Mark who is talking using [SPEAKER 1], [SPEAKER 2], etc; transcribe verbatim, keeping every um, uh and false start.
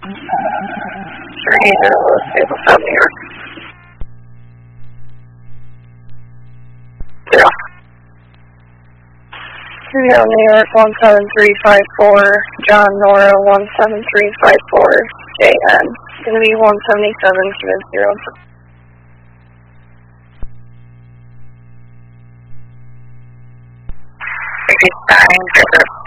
[SPEAKER 1] Three zero stable South New York. Zero.
[SPEAKER 2] Zero New York one seven three five four, John Nora one seven three five four, J N. Gonna be one seventy seven to zero.
[SPEAKER 1] Fifty nine.